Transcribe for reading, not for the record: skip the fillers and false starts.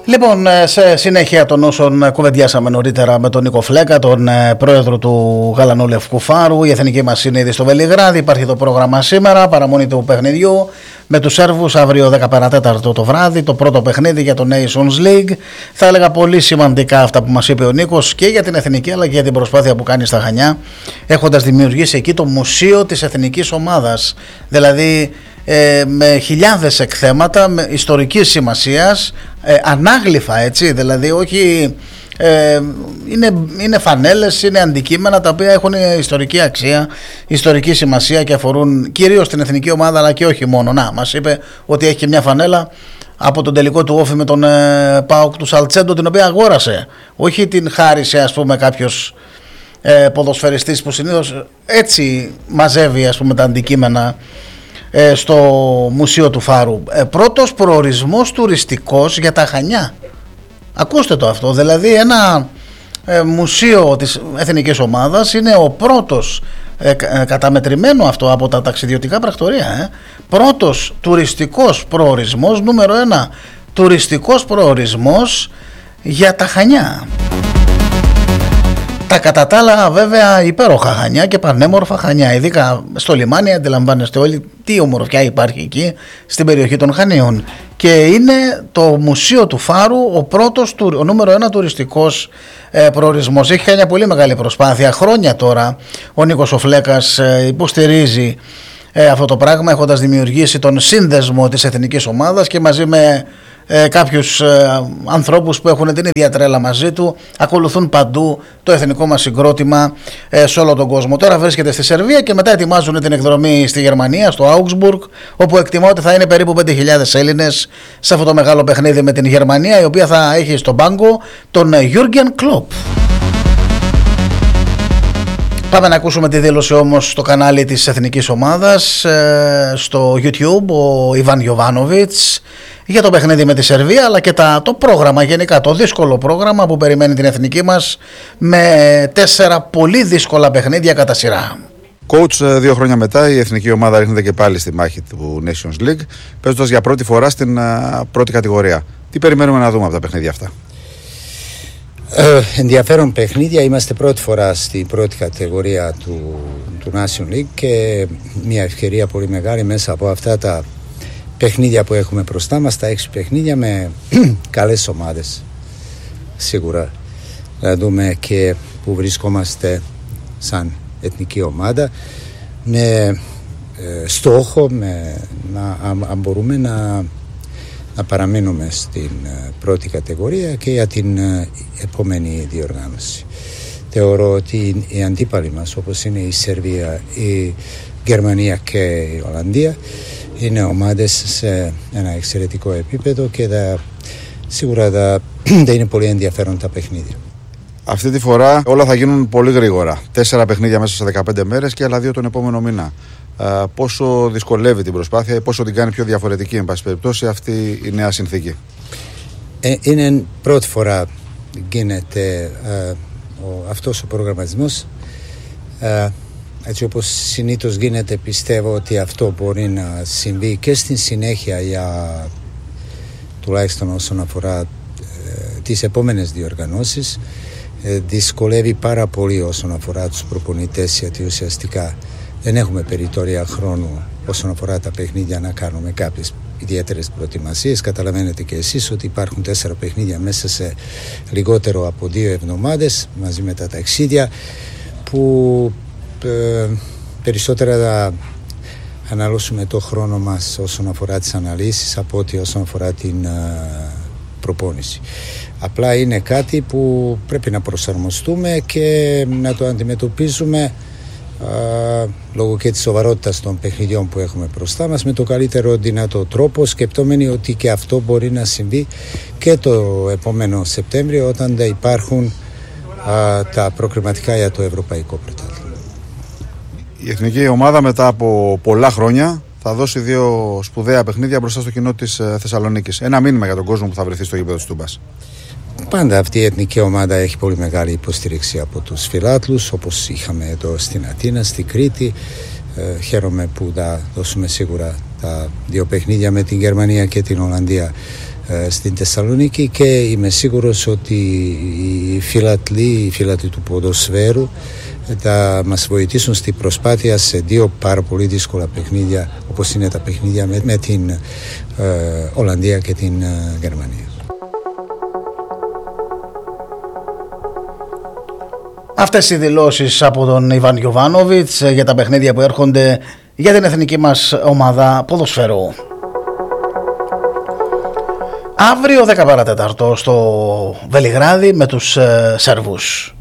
Λοιπόν, σε συνέχεια των όσων κουβεντιάσαμε νωρίτερα με τον Νίκο Φλέκα, τον πρόεδρο του Γαλανού Λευκού Φάρου, η εθνική μας είναι ήδη στο Βελιγράδι. Υπάρχει το πρόγραμμα σήμερα, παραμονή του παιχνιδιού με τους Σέρβους αύριο 10 παρατέταρτο το βράδυ, το πρώτο παιχνίδι για το Nations League. Θα έλεγα πολύ σημαντικά αυτά που μας είπε ο Νίκος και για την εθνική αλλά και για την προσπάθεια που κάνει στα Χανιά, έχοντας δημιουργήσει εκεί το μουσείο της εθνικής ομάδας. Δηλαδή με χιλιάδες εκθέματα με ιστορικής σημασίας, ανάγλυφα, έτσι, δηλαδή όχι είναι φανέλες, είναι αντικείμενα τα οποία έχουν ιστορική αξία, ιστορική σημασία και αφορούν κυρίως την εθνική ομάδα αλλά και όχι μόνο. Να, μας είπε ότι έχει και μια φανέλα από τον τελικό του όφι με τον ΠΑΟΚ του Σαλτσέντο, την οποία αγόρασε, όχι την χάρισε ας πούμε κάποιος ποδοσφαιριστής που συνήθως έτσι μαζεύει ας πούμε τα αντικείμενα στο Μουσείο του Φάρου. Πρώτος προορισμός τουριστικός για τα Χανιά. Ακούστε το αυτό, δηλαδή ένα μουσείο της εθνικής ομάδας είναι ο πρώτος καταμετρημένο αυτό από τα ταξιδιωτικά πρακτορεία, πρώτος τουριστικός προορισμός, νούμερο 1 τουριστικός προορισμός για τα Χανιά. Τα κατά τα άλλα βέβαια υπέροχα Χανιά και πανέμορφα Χανιά, ειδικά στο λιμάνι αντιλαμβάνεστε όλοι τι ομορφιά υπάρχει εκεί στην περιοχή των Χανίων, και είναι το Μουσείο του Φάρου ο νούμερο 1 τουριστικός προορισμός. Έχει κάνει μια πολύ μεγάλη προσπάθεια, χρόνια τώρα ο Νίκος ο Φλέκας υποστηρίζει αυτό το πράγμα, έχοντας δημιουργήσει τον σύνδεσμο της εθνικής ομάδας και μαζί με κάποιους ανθρώπους που έχουν την ίδια τρέλα μαζί του ακολουθούν παντού το εθνικό μας συγκρότημα σε όλο τον κόσμο. Τώρα βρίσκεται στη Σερβία και μετά ετοιμάζουν την εκδρομή στη Γερμανία, στο Augsburg, όπου εκτιμώ ότι θα είναι περίπου 5.000 Έλληνες σε αυτό το μεγάλο παιχνίδι με την Γερμανία, η οποία θα έχει στον πάγκο τον Jürgen Klopp. Πάμε να ακούσουμε τη δήλωση όμως στο κανάλι της εθνικής ομάδας, στο YouTube, ο Ιβάν Γιοβάνοβιτς, για το παιχνίδι με τη Σερβία, αλλά και το πρόγραμμα γενικά, το δύσκολο πρόγραμμα που περιμένει την εθνική μας με 4 πολύ δύσκολα παιχνίδια κατά σειρά. Coach, 2 χρόνια μετά η εθνική ομάδα ρίχνεται και πάλι στη μάχη του Nations League, παίζοντας για πρώτη φορά στην πρώτη κατηγορία. Τι περιμένουμε να δούμε από τα παιχνίδια αυτά? Ενδιαφέρον παιχνίδια, είμαστε πρώτη φορά στην πρώτη κατηγορία του National League και μια ευκαιρία πολύ μεγάλη μέσα από αυτά τα παιχνίδια που έχουμε μπροστά μας, τα 6 παιχνίδια με καλές ομάδες, σίγουρα να δούμε και που βρισκόμαστε σαν εθνική ομάδα, με στόχο αν μπορούμε να παραμείνουμε στην πρώτη κατηγορία και για την επόμενη διοργάνωση. Θεωρώ ότι οι αντίπαλοι μας, όπως είναι η Σερβία, η Γερμανία και η Ολλανδία, είναι ομάδες σε ένα εξαιρετικό επίπεδο και σίγουρα θα είναι πολύ ενδιαφέρον τα παιχνίδια. Αυτή τη φορά όλα θα γίνουν πολύ γρήγορα. 4 παιχνίδια μέσα σε 15 μέρες και άλλα 2 τον επόμενο μήνα. Πόσο δυσκολεύει την προσπάθεια ή πόσο την κάνει πιο διαφορετική, εν πάση περιπτώσει, αυτή η νέα συνθήκη? Είναι πρώτη φορά γίνεται αυτός ο προγραμματισμός. Έτσι όπως συνήθως γίνεται, πιστεύω ότι αυτό μπορεί να συμβεί και στην συνέχεια, τουλάχιστον όσον αφορά τις επόμενες διοργανώσεις. Δυσκολεύει πάρα πολύ όσον αφορά τους προπονητές, γιατί ουσιαστικά δεν έχουμε περιθώρια χρόνου όσον αφορά τα παιχνίδια να κάνουμε κάποιες ιδιαίτερες προετοιμασίες. Καταλαβαίνετε και εσείς ότι υπάρχουν 4 παιχνίδια μέσα σε λιγότερο από 2 εβδομάδες, μαζί με τα ταξίδια, που περισσότερα θα αναλώσουμε το χρόνο μας όσον αφορά τις αναλύσεις από ότι όσον αφορά την προπόνηση. Απλά είναι κάτι που πρέπει να προσαρμοστούμε και να το αντιμετωπίζουμε λόγω και της σοβαρότητας των παιχνιδιών που έχουμε μπροστά μας με το καλύτερο δυνατό τρόπο, σκεπτόμενοι ότι και αυτό μπορεί να συμβεί και το επόμενο Σεπτέμβριο, όταν θα υπάρχουν τα προκριματικά για το Ευρωπαϊκό Πρωτάθλημα. Η εθνική ομάδα μετά από πολλά χρόνια θα δώσει 2 σπουδαία παιχνίδια μπροστά στο κοινό της Θεσσαλονίκης. Ένα μήνυμα για τον κόσμο που θα βρεθεί στο γήπεδο της Τούμπας. Πάντα αυτή η εθνική ομάδα έχει πολύ μεγάλη υποστήριξη από τους φιλάθλους, όπως είχαμε εδώ στην Αθήνα, στην Κρήτη. Χαίρομαι που θα δώσουμε σίγουρα τα 2 παιχνίδια με την Γερμανία και την Ολλανδία στην Θεσσαλονίκη, και είμαι σίγουρος ότι οι φίλατλοι του ποδοσφαίρου θα μας βοηθήσουν στην προσπάθεια σε δύο πάρα πολύ δύσκολα παιχνίδια, όπως είναι τα παιχνίδια με την Ολλανδία και την Γερμανία. Αυτές οι δηλώσεις από τον Ιβάν Γιοβάνοβιτς για τα παιχνίδια που έρχονται για την εθνική μας ομάδα ποδοσφαίρου. Αύριο 10 παρατέταρτο στο Βελιγράδι με τους Σέρβους.